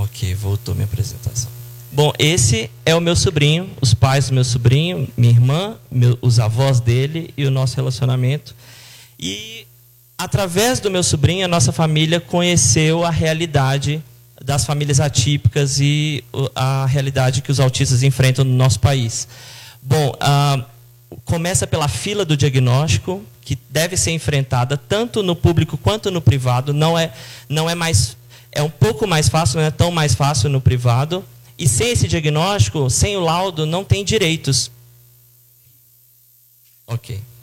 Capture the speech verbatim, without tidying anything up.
Ok, voltou minha apresentação. Bom, esse é o meu sobrinho, os pais do meu sobrinho, minha irmã, meu, os avós dele e o nosso relacionamento. E, através do meu sobrinho, a nossa família conheceu a realidade das famílias atípicas e a realidade que os autistas enfrentam no nosso país. Bom, ah, começa pela fila do diagnóstico, que deve ser enfrentada tanto no público quanto no privado. Não é, não é mais, é um pouco mais fácil, não é tão mais fácil no privado. E sem esse diagnóstico, sem o laudo, não tem direitos. Ok.